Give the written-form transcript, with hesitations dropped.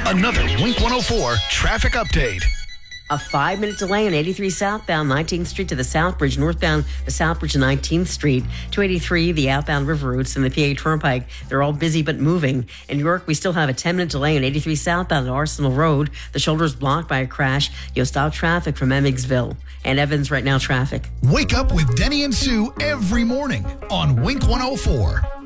Another Wink 104 traffic update. A 5-minute delay on 83 southbound 19th Street to the South Bridge, northbound the South Bridge to 19th Street. 283, the outbound river routes, and the PA Turnpike. They're all busy but moving. In York, we still have a 10-minute delay on 83 southbound at Arsenal Road. The shoulder is blocked by a crash. You'll stop traffic from Emmetsville. And Evans right now traffic. Wake up with Denny and Sue every morning on Wink 104.